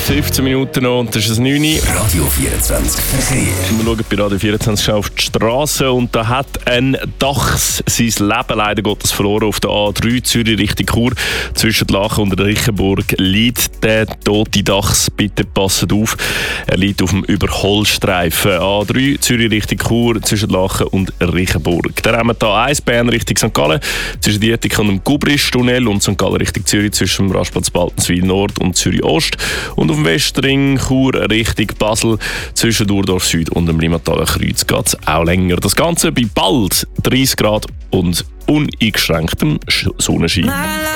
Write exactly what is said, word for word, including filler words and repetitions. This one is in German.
fünfzehn Minuten noch und das ist das neun Uhr. Radio vierundzwanzig Verkehr. Wir schauen bei Radio vierundzwanzig auf die Straße und da hat ein Dachs sein Leben leider Gottes verloren auf der A drei Zürich Richtung Chur. Zwischen Lachen und Reichenburg liegt der tote Dachs. Bitte passt auf, er liegt auf dem Überholstreifen. A drei Zürich Richtung Chur zwischen Lachen und Reichenburg. Dann haben wir hier eins Bern Richtung Sankt Gallen zwischen Dietik und dem Gubrisch-Tunnel und Sankt Gallen Richtung Zürich zwischen dem Rastplatz Baltenswil Nord und Zürich Ost. Und auf dem Westring Chur Richtung Basel zwischen Durdorf Süd und dem Limataler Kreuz geht es auch länger. Das Ganze bei bald dreißig Grad und uneingeschränktem Sonnenschein.